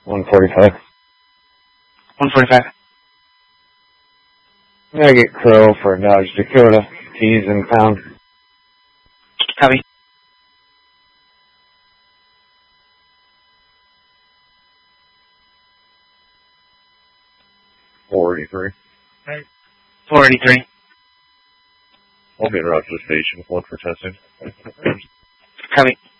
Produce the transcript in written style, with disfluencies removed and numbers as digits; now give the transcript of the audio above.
145. 145. I get Crow for Dodge Dakota. T's in pound. Copy. $483. 483. I'll be in route to the station with one for testing. Copy.